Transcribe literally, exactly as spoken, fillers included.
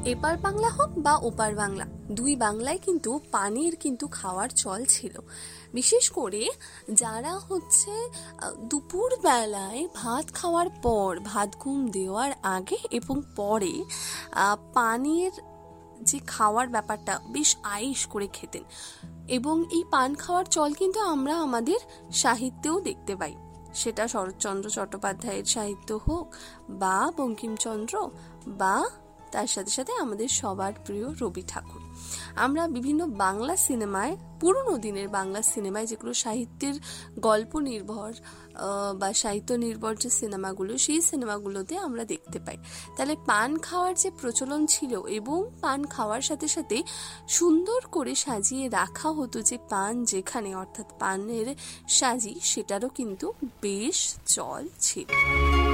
এপার বাংলা হোক বা ওপার বাংলা, দুই বাংলায় কিন্তু পানির কিন্তু খাওয়ার চল ছিল। বিশেষ করে যারা হচ্ছে দুপুর বেলায় ভাত খাওয়ার পর, ভাত ঘুম দেওয়ার আগে এবং পরে পানির যে খাওয়ার ব্যাপারটা বেশ আয়েশ করে খেতেন। এবং এই পান খাওয়ার চল কিন্তু আমরা আমাদের সাহিত্যেও দেখতে পাই, সেটা শরৎচন্দ্র চট্টোপাধ্যায়ের সাহিত্য হোক বা বঙ্কিমচন্দ্র বা তার সাথে সাথে আমাদের সবার প্রিয় রবি ঠাকুর। আমরা বিভিন্ন বাংলা সিনেমায়, পুরনো দিনের বাংলা সিনেমায় যেগুলো সাহিত্যের গল্প নির্ভর বা সাহিত্য নির্ভর যে সিনেমাগুলো, সেই সিনেমাগুলোতে আমরা দেখতে পাই। তাহলে পান খাওয়ার যে প্রচলন ছিল এবং পান খাওয়ার সাথে সাথে সুন্দর করে সাজিয়ে রাখা হতো যে পান যেখানে, অর্থাৎ পানের সাজি, সেটারও কিন্তু বেশ চল ছিল।